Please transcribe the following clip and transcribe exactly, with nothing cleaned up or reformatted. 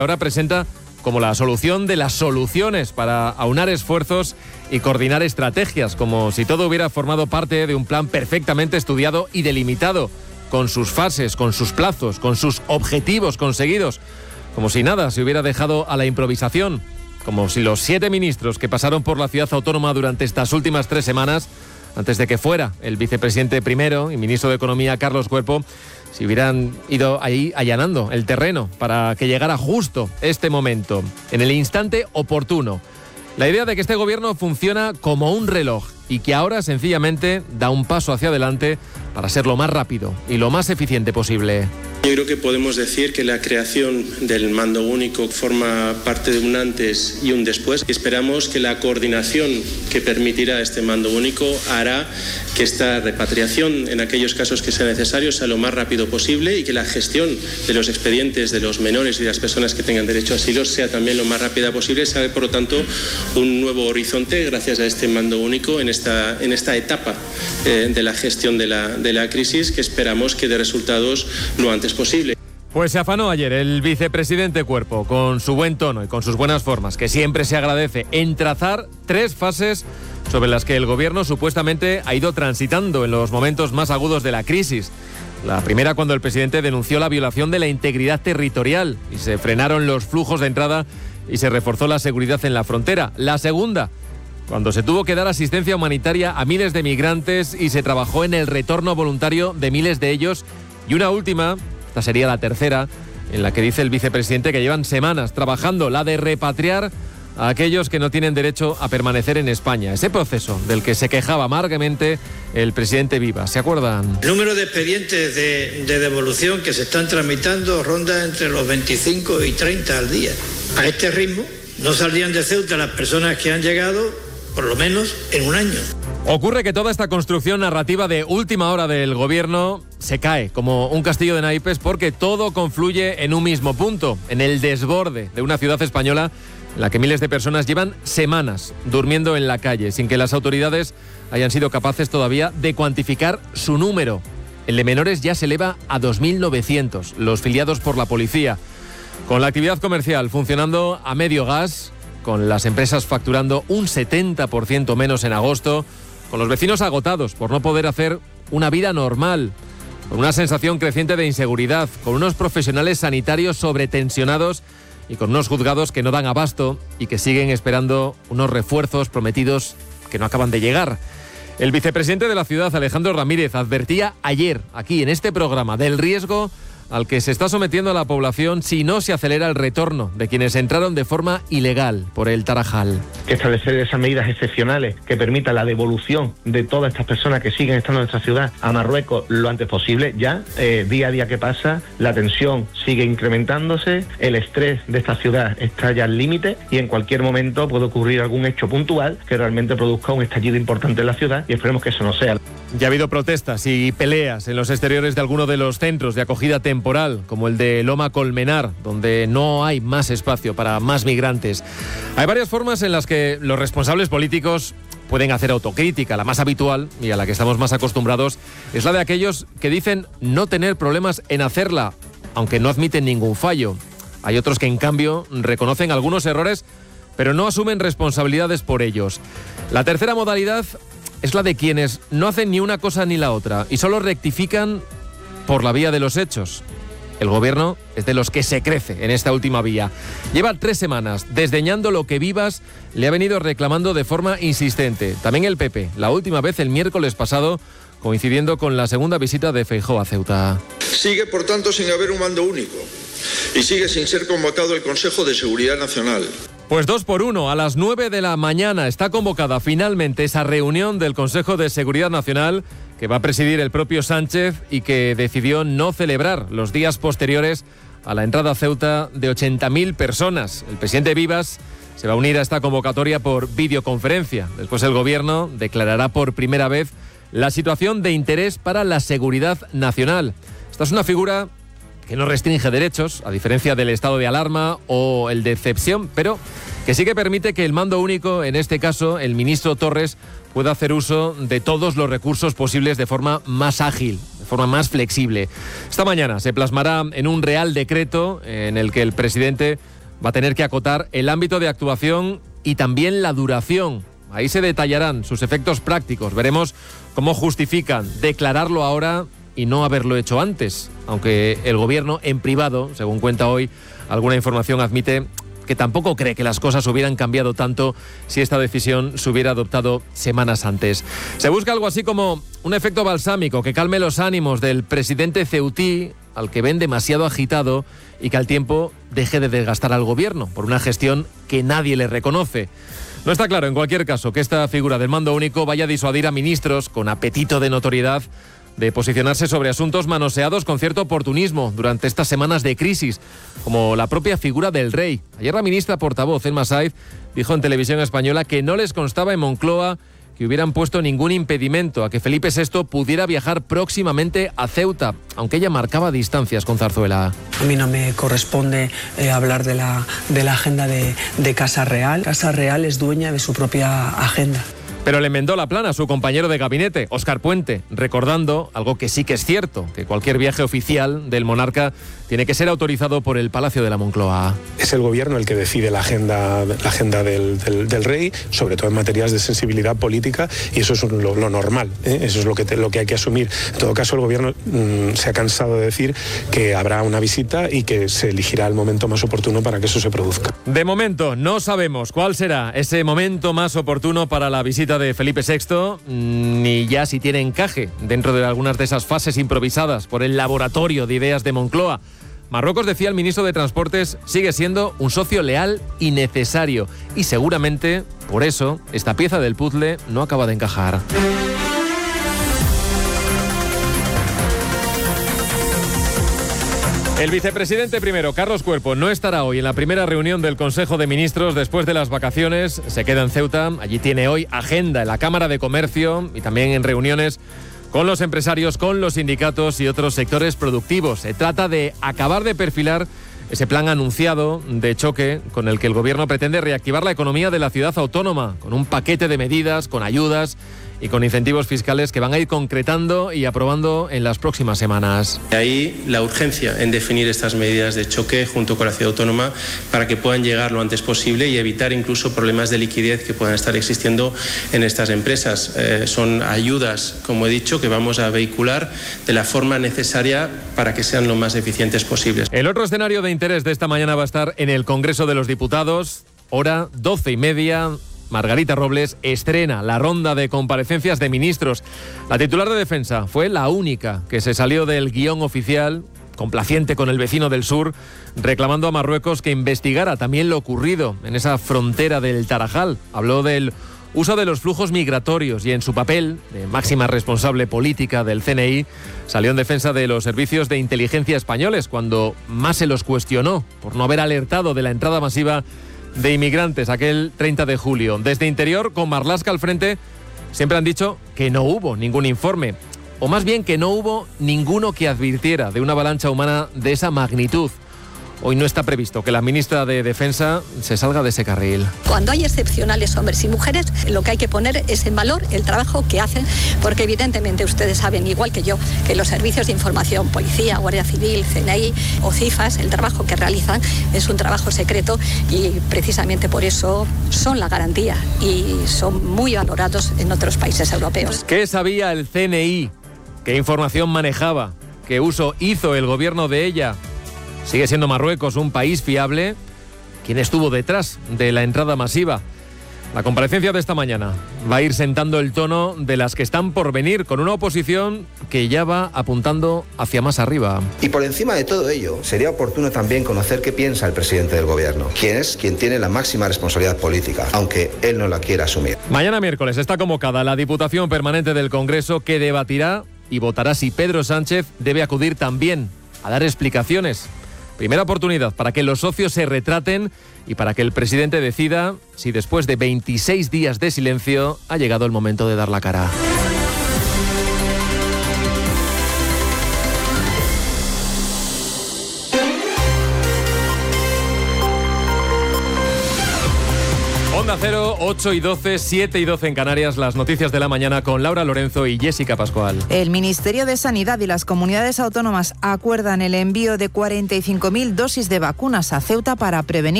ahora presenta como la solución de las soluciones para aunar esfuerzos y coordinar estrategias, como si todo hubiera formado parte de un plan perfectamente estudiado y delimitado, con sus fases, con sus plazos, con sus objetivos conseguidos, como si nada se hubiera dejado a la improvisación, como si los siete ministros que pasaron por la ciudad autónoma durante estas últimas tres semanas, antes de que fuera el vicepresidente primero y ministro de Economía Carlos Cuerpo, si hubieran ido ahí allanando el terreno para que llegara justo este momento, en el instante oportuno. La idea de que este gobierno funciona como un reloj y que ahora sencillamente da un paso hacia adelante para ser lo más rápido y lo más eficiente posible. Yo creo que podemos decir que la creación del mando único forma parte de un antes y un después. Esperamos que la coordinación que permitirá este mando único hará que esta repatriación, en aquellos casos que sea necesario, sea lo más rápido posible y que la gestión de los expedientes de los menores y de las personas que tengan derecho a asilo sea también lo más rápida posible. Se abre, por lo tanto, un nuevo horizonte gracias a este mando único en esta, en esta etapa eh, de la gestión de la, de la crisis, que esperamos que dé resultados lo antes posible. Pues se afanó ayer el vicepresidente Cuerpo, con su buen tono y con sus buenas formas, que siempre se agradece, en trazar tres fases sobre las que el gobierno supuestamente ha ido transitando en los momentos más agudos de la crisis. La primera, cuando el presidente denunció la violación de la integridad territorial y se frenaron los flujos de entrada y se reforzó la seguridad en la frontera. La segunda, cuando se tuvo que dar asistencia humanitaria a miles de migrantes y se trabajó en el retorno voluntario de miles de ellos. Y una última, esta sería la tercera, en la que dice el vicepresidente que llevan semanas trabajando, la de repatriar a aquellos que no tienen derecho a permanecer en España. Ese proceso del que se quejaba amargamente el presidente Vivas. ¿Se acuerdan? El número de expedientes de, de devolución que se están tramitando ronda entre los veinticinco y treinta al día. A este ritmo no saldrían de Ceuta las personas que han llegado, por lo menos, en un año. Ocurre que toda esta construcción narrativa de última hora del gobierno se cae como un castillo de naipes, porque todo confluye en un mismo punto, en el desborde de una ciudad española en la que miles de personas llevan semanas durmiendo en la calle sin que las autoridades hayan sido capaces todavía de cuantificar su número. El de menores ya se eleva a dos mil novecientos, los filiados por la policía. Con la actividad comercial funcionando a medio gas, con las empresas facturando un setenta por ciento menos en agosto, con los vecinos agotados por no poder hacer una vida normal, con una sensación creciente de inseguridad, con unos profesionales sanitarios sobretensionados y con unos juzgados que no dan abasto y que siguen esperando unos refuerzos prometidos que no acaban de llegar. El vicepresidente de la ciudad, Alejandro Ramírez, advertía ayer, aquí en este programa, del riesgo al que se está sometiendo a la población si no se acelera el retorno de quienes entraron de forma ilegal por el Tarajal. Que establecer esas medidas excepcionales que permitan la devolución de todas estas personas que siguen estando en nuestra ciudad a Marruecos lo antes posible. Ya, eh, día a día que pasa, la tensión sigue incrementándose, el estrés de esta ciudad está ya al límite y en cualquier momento puede ocurrir algún hecho puntual que realmente produzca un estallido importante en la ciudad, y esperemos que eso no sea. Ya ha habido protestas y peleas en los exteriores de algunos de los centros de acogida temporal, como el de Loma Colmenar, donde no hay más espacio para más migrantes. Hay varias formas en las que los responsables políticos pueden hacer autocrítica. La más habitual, y a la que estamos más acostumbrados, es la de aquellos que dicen no tener problemas en hacerla, aunque no admiten ningún fallo. Hay otros que, en cambio, reconocen algunos errores, pero no asumen responsabilidades por ellos. La tercera modalidad es la de quienes no hacen ni una cosa ni la otra y solo rectifican por la vía de los hechos. El gobierno es de los que se crece en esta última vía. Lleva tres semanas desdeñando lo que Vivas le ha venido reclamando de forma insistente. También el P P, la última vez el miércoles pasado, coincidiendo con la segunda visita de Feijóo a Ceuta. Sigue, por tanto, sin haber un mando único y sigue sin ser convocado el Consejo de Seguridad Nacional. Pues dos por uno, a las nueve de la mañana está convocada finalmente esa reunión del Consejo de Seguridad Nacional que va a presidir el propio Sánchez y que decidió no celebrar los días posteriores a la entrada a Ceuta de ochenta mil personas. El presidente Vivas se va a unir a esta convocatoria por videoconferencia. Después el gobierno declarará por primera vez la situación de interés para la seguridad nacional. Esta es una figura que no restringe derechos, a diferencia del estado de alarma o el de excepción, pero que sí que permite que el mando único, en este caso el ministro Torres, pueda hacer uso de todos los recursos posibles de forma más ágil, de forma más flexible. Esta mañana se plasmará en un real decreto en el que el presidente va a tener que acotar el ámbito de actuación y también la duración. Ahí se detallarán sus efectos prácticos. Veremos cómo justifican declararlo ahora y no haberlo hecho antes. Aunque el gobierno en privado, según cuenta hoy alguna información, admite que tampoco cree que las cosas hubieran cambiado tanto si esta decisión se hubiera adoptado semanas antes. Se busca algo así como un efecto balsámico que calme los ánimos del presidente ceutí, al que ven demasiado agitado, y que al tiempo deje de desgastar al gobierno por una gestión que nadie le reconoce. No está claro, en cualquier caso, que esta figura del mando único vaya a disuadir a ministros con apetito de notoriedad de posicionarse sobre asuntos manoseados con cierto oportunismo durante estas semanas de crisis, como la propia figura del rey. Ayer la ministra portavoz, Elma Saiz, dijo en Televisión Española que no les constaba en Moncloa que hubieran puesto ningún impedimento a que Felipe sexto pudiera viajar próximamente a Ceuta, aunque ella marcaba distancias con Zarzuela. A mí no me corresponde eh, hablar de la, de la agenda de, de Casa Real. Casa Real es dueña de su propia agenda. Pero le enmendó la plana a su compañero de gabinete, Óscar Puente, recordando algo que sí que es cierto, que cualquier viaje oficial del monarca tiene que ser autorizado por el Palacio de la Moncloa. Es el gobierno el que decide la agenda, la agenda del, del, del rey, sobre todo en materias de sensibilidad política, y eso es lo, lo normal, ¿eh? Eso es lo que, te, lo que hay que asumir. En todo caso, el gobierno mmm, se ha cansado de decir que habrá una visita y que se elegirá el momento más oportuno para que eso se produzca. De momento, no sabemos cuál será ese momento más oportuno para la visita de Felipe sexto, ni ya si tiene encaje dentro de algunas de esas fases improvisadas por el laboratorio de ideas de Moncloa. Marruecos, decía el ministro de Transportes, sigue siendo un socio leal y necesario, y seguramente por eso esta pieza del puzzle no acaba de encajar. El vicepresidente primero, Carlos Cuerpo, no estará hoy en la primera reunión del Consejo de Ministros después de las vacaciones. Se queda en Ceuta. Allí tiene hoy agenda en la Cámara de Comercio y también en reuniones con los empresarios, con los sindicatos y otros sectores productivos. Se trata de acabar de perfilar ese plan anunciado de choque con el que el gobierno pretende reactivar la economía de la ciudad autónoma, con un paquete de medidas, con ayudas y con incentivos fiscales que van a ir concretando y aprobando en las próximas semanas. De ahí la urgencia en definir estas medidas de choque junto con la ciudad autónoma para que puedan llegar lo antes posible y evitar incluso problemas de liquidez que puedan estar existiendo en estas empresas. Eh, son ayudas, como he dicho, que vamos a vehicular de la forma necesaria para que sean lo más eficientes posibles. El otro escenario de interés de esta mañana va a estar en el Congreso de los Diputados, hora doce y media. Margarita Robles estrena la ronda de comparecencias de ministros. La titular de Defensa fue la única que se salió del guión oficial, complaciente con el vecino del sur, reclamando a Marruecos que investigara también lo ocurrido en esa frontera del Tarajal. Habló del uso de los flujos migratorios y en su papel de máxima responsable política del C N I salió en defensa de los servicios de inteligencia españoles cuando más se los cuestionó por no haber alertado de la entrada masiva de inmigrantes aquel treinta de julio. Desde Interior, con Marlaska al frente, siempre han dicho que no hubo ningún informe, o más bien que no hubo ninguno que advirtiera de una avalancha humana de esa magnitud. Hoy no está previsto que la ministra de Defensa se salga de ese carril. Cuando hay excepcionales hombres y mujeres, lo que hay que poner es en valor el trabajo que hacen, porque evidentemente ustedes saben, igual que yo, que los servicios de información, Policía, Guardia Civil, C N I o CIFAS, el trabajo que realizan es un trabajo secreto y precisamente por eso son la garantía y son muy valorados en otros países europeos. ¿Qué sabía el C N I? ¿Qué información manejaba? ¿Qué uso hizo el gobierno de ella? ¿Sigue siendo Marruecos un país fiable? ¿Quién estuvo detrás de la entrada masiva? La comparecencia de esta mañana va a ir sentando el tono de las que están por venir, con una oposición que ya va apuntando hacia más arriba. Y por encima de todo ello, sería oportuno también conocer qué piensa el presidente del gobierno, quién es quien tiene la máxima responsabilidad política, aunque él no la quiera asumir. Mañana miércoles está convocada la Diputación Permanente del Congreso, que debatirá y votará si Pedro Sánchez debe acudir también a dar explicaciones. Primera oportunidad para que los socios se retraten y para que el presidente decida si después de veintiséis días de silencio ha llegado el momento de dar la cara. Onda Cero, ocho y doce, siete y doce en Canarias, las noticias de la mañana con Laura Lorenzo y Jessica Pascual. El Ministerio de Sanidad y las comunidades autónomas acuerdan el envío de cuarenta y cinco mil dosis de vacunas a Ceuta para prevenir